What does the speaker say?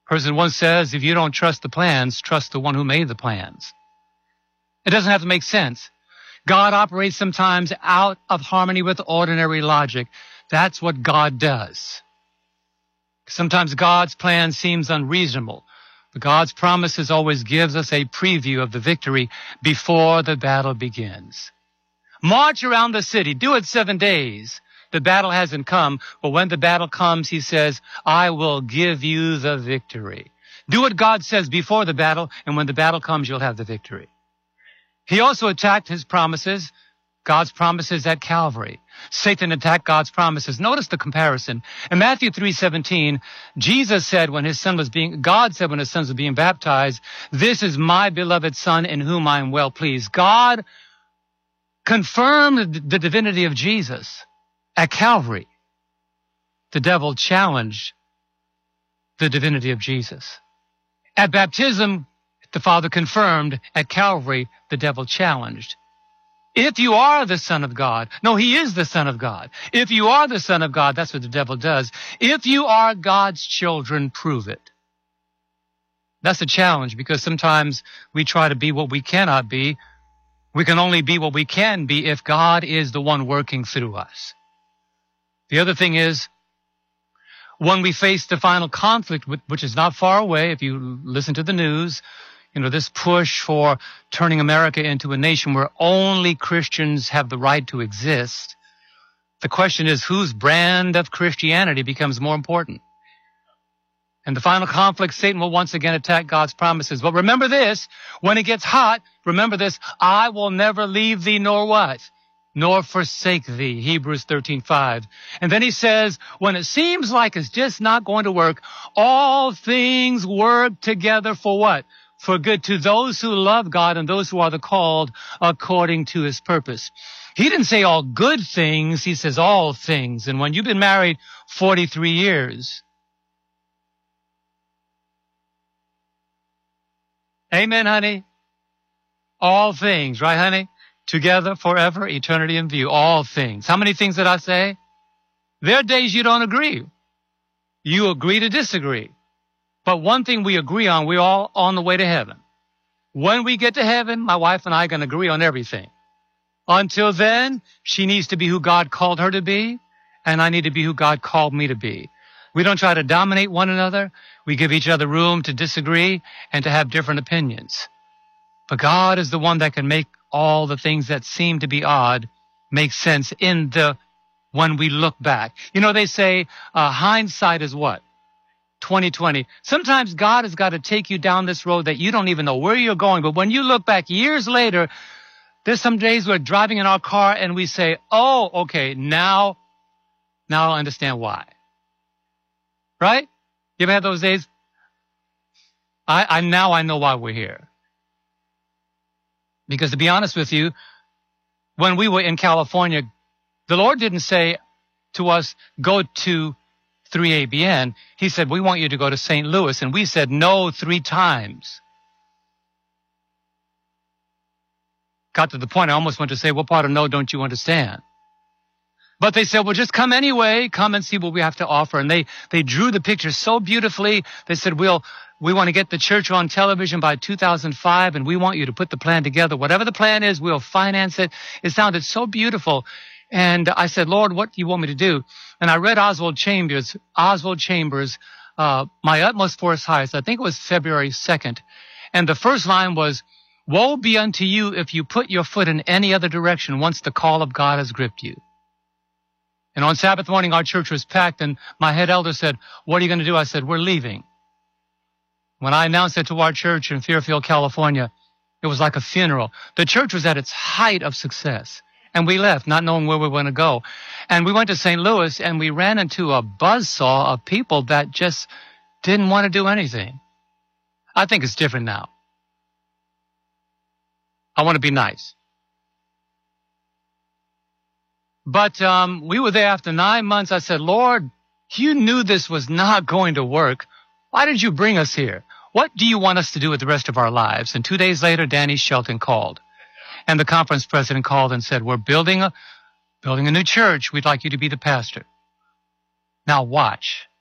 Person once says, if you don't trust the plans, trust the one who made the plans. It doesn't have to make sense. God operates sometimes out of harmony with ordinary logic. That's what God does. Sometimes God's plan seems unreasonable, but God's promises always gives us a preview of the victory before the battle begins. March around the city. Do it 7 days. The battle hasn't come, but when the battle comes, he says, I will give you the victory. Do what God says before the battle, and when the battle comes, you'll have the victory. He also attacked his promises, God's promises at Calvary. Satan attacked God's promises. Notice the comparison. In Matthew 3:17, Jesus said God said when his sons were being baptized, this is my beloved son in whom I am well pleased. God confirmed the divinity of Jesus at Calvary. The devil challenged the divinity of Jesus. At baptism, the Father confirmed. At Calvary, the devil challenged. If you are the Son of God, no, he is the Son of God. If you are the Son of God, that's what the devil does. If you are God's children, prove it. That's a challenge, because sometimes we try to be what we cannot be. We can only be what we can be if God is the one working through us. The other thing is, when we face the final conflict, which is not far away, if you listen to the news, this push for turning America into a nation where only Christians have the right to exist. The question is, whose brand of Christianity becomes more important? And the final conflict, Satan will once again attack God's promises. But remember this, when it gets hot, remember this, I will never leave thee nor what? Nor forsake thee, Hebrews 13:5. And then he says, when it seems like it's just not going to work, all things work together for what? For good to those who love God and those who are the called according to his purpose. He didn't say all good things, he says all things. And when you've been married 43 years, amen, honey? All things, right, honey? Together, forever, eternity in view. All things. How many things did I say? There are days you don't agree. You agree to disagree. But one thing we agree on, we're all on the way to heaven. When we get to heaven, my wife and I can agree on everything. Until then, she needs to be who God called her to be, and I need to be who God called me to be. We don't try to dominate one another. We give each other room to disagree and to have different opinions. But God is the one that can make all the things that seem to be odd make sense when we look back. They say hindsight is what? 2020. Sometimes God has got to take you down this road that you don't even know where you're going. But when you look back years later, there's some days we're driving in our car and we say, oh, okay, now I understand why. Right? You ever had those days? Now I know why we're here. Because to be honest with you, when we were in California, the Lord didn't say to us, go to 3ABN. He said, we want you to go to St. Louis. And we said no 3 times. Got to the point I almost went to say, what part of no don't you understand? But they said, well, just come anyway. Come and see what we have to offer. And they drew the picture so beautifully. They said, we want to get the church on television by 2005, and we want you to put the plan together. Whatever the plan is, we'll finance it. It sounded so beautiful. And I said, Lord, what do you want me to do? And I read Oswald Chambers, My Utmost for His Highest. I think it was February 2nd. And the first line was, woe be unto you if you put your foot in any other direction once the call of God has gripped you. And on Sabbath morning, our church was packed, and my head elder said, what are you going to do? I said, we're leaving. When I announced it to our church in Fairfield, California, it was like a funeral. The church was at its height of success. And we left, not knowing where we were going to go. And we went to St. Louis, and we ran into a buzzsaw of people that just didn't want to do anything. I think it's different now. I want to be nice. But we were there after 9 months. I said, Lord, you knew this was not going to work. Why did you bring us here? What do you want us to do with the rest of our lives? And 2 days later, Danny Shelton called. And the conference president called and said, we're building a new church. We'd like you to be the pastor. Now watch.